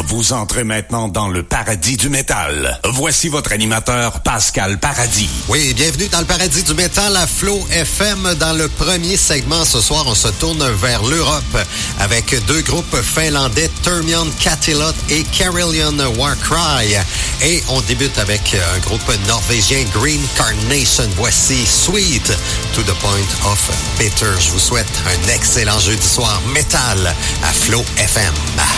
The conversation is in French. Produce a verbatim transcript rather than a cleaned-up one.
Vous entrez maintenant dans le paradis du métal. Voici votre animateur, Pascal Paradis. Oui, bienvenue dans le paradis du métal à Flow F M. Dans le premier segment, ce soir, on se tourne vers l'Europe avec deux groupes finlandais, Termion Catilot et Carillion Warcry. Et on débute avec un groupe norvégien, Green Carnation. Voici Sweet to the Point of Bitter. Je vous souhaite un excellent jeudi soir métal à Flow F M.